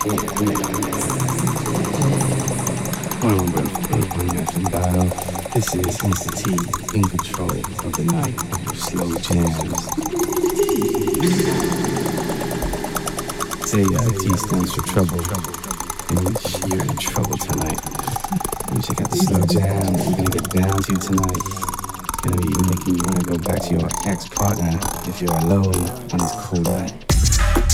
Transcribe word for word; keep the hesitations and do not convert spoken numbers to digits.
Dial. This is mister T in control of the night. Slow jams. Say uh, T stands for trouble. And you're in trouble tonight. You check out the slow jam that we're gonna get down to tonight. Gonna be making you wanna go back to your ex-partner if you're alone on this cold night.